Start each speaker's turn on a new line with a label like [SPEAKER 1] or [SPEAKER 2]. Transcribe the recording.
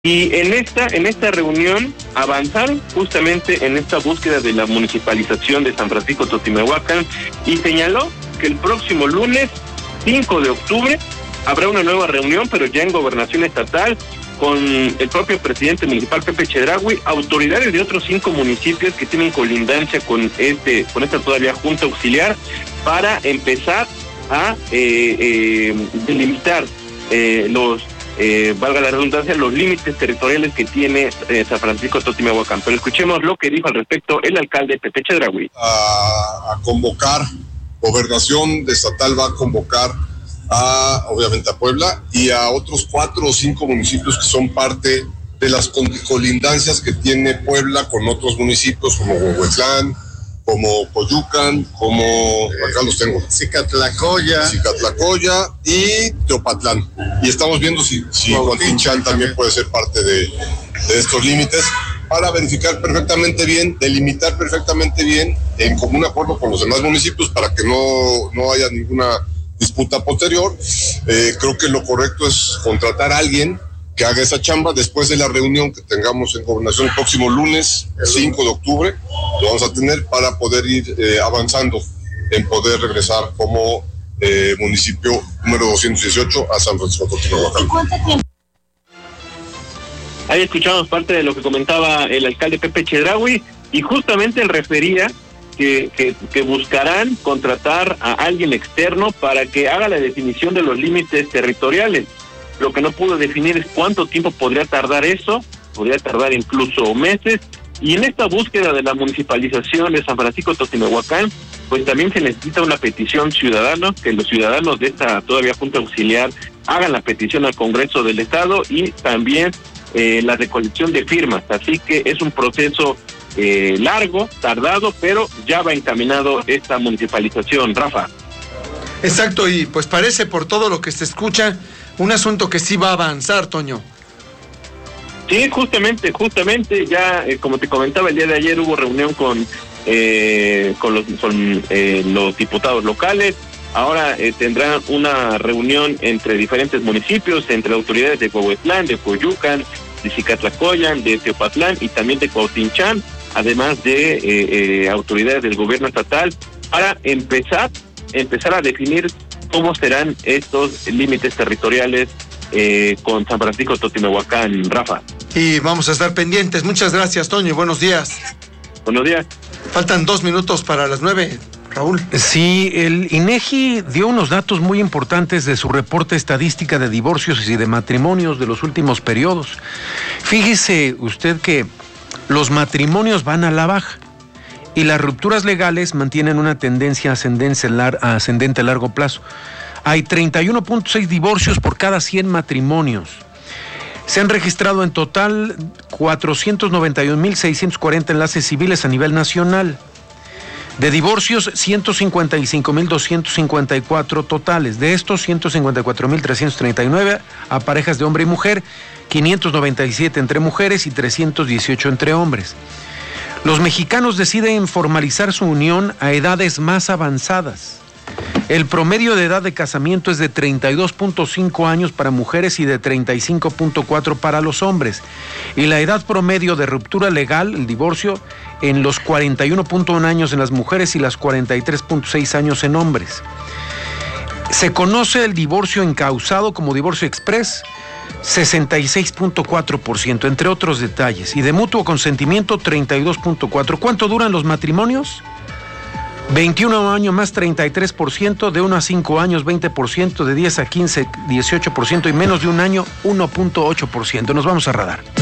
[SPEAKER 1] Y en esta reunión avanzaron justamente en esta búsqueda de la municipalización de San Francisco Totimehuacán y señaló que el próximo lunes 5 de octubre habrá una nueva reunión, pero ya en gobernación estatal, con el propio presidente municipal Pepe Chedraui, autoridades de otros 5 municipios que tienen colindancia con esta todavía junta auxiliar, para empezar a delimitar valga la redundancia, los límites territoriales que tiene San Francisco Totimehuacán. Pero escuchemos lo que dijo al respecto el alcalde Pepe Chedraui.
[SPEAKER 2] A convocar, gobernación estatal va a convocar obviamente a Puebla y a otros 4 o 5 municipios que son parte de las colindancias que tiene Puebla con otros municipios como Huehuetlán, como Coyucan, como acá los tengo, Cicatlacoya y Teopatlán. Y estamos viendo si Cuautinchan también puede ser parte de estos límites, para verificar perfectamente bien, delimitar perfectamente bien, en común acuerdo con los demás municipios, para que no haya ninguna disputa posterior. Creo que lo correcto es contratar a alguien que haga esa chamba después de la reunión que tengamos en gobernación el próximo lunes 5 de octubre. Lo vamos a tener para poder ir avanzando en poder regresar como municipio número 218 a San Francisco Totimehuacán.
[SPEAKER 1] Ahí escuchamos parte de lo que comentaba el alcalde Pepe Chedraui, y justamente él refería que buscarán contratar a alguien externo para que haga la definición de los límites territoriales. Lo que no pudo definir es cuánto tiempo podría tardar eso, podría tardar incluso meses, y en esta búsqueda de la municipalización de San Francisco Totimehuacán, pues también se necesita una petición ciudadana, que los ciudadanos de esta todavía junta auxiliar hagan la petición al Congreso del Estado, y también la recolección de firmas. Así que es un proceso largo, tardado, pero ya va encaminado esta municipalización, Rafa.
[SPEAKER 3] Exacto, y pues parece, por todo lo que se escucha, un asunto que sí va a avanzar, Toño.
[SPEAKER 1] Sí, justamente, ya como te comentaba, el día de ayer hubo reunión con los diputados locales. Ahora tendrán una reunión entre diferentes municipios, entre autoridades de Huehuetlán, de Coyucan, de Cicatlacoya, de Teopatlán y también de Cuautinchan, además de autoridades del gobierno estatal, para empezar a definir cómo serán estos límites territoriales con San Francisco Totimehuacán, Rafa.
[SPEAKER 3] Y vamos a estar pendientes. Muchas gracias, Toño, y buenos días.
[SPEAKER 1] Buenos días.
[SPEAKER 3] Faltan 2 minutos para las 9, Raúl.
[SPEAKER 4] Sí, el INEGI dio unos datos muy importantes de su reporte estadística de divorcios y de matrimonios de los últimos periodos. Fíjese usted que los matrimonios van a la baja y las rupturas legales mantienen una tendencia ascendente a largo plazo. Hay 31.6 divorcios por cada 100 matrimonios. Se han registrado en total 491.640 enlaces civiles a nivel nacional. De divorcios, 155.254 totales. De estos, 154.339 a parejas de hombre y mujer, 597 entre mujeres y 318 entre hombres. Los mexicanos deciden formalizar su unión a edades más avanzadas. El promedio de edad de casamiento es de 32.5 años para mujeres y de 35.4 para los hombres. Y la edad promedio de ruptura legal, el divorcio, en los 41.1 años en las mujeres y las 43.6 años en hombres. Se conoce el divorcio encausado como divorcio express, 66.4%, entre otros detalles. Y de mutuo consentimiento, 32.4%. ¿Cuánto duran los matrimonios? 21 años más 33%, de 1 a 5 años 20%, de 10 a 15 18% y menos de un año 1.8%. Nos vamos a Radar.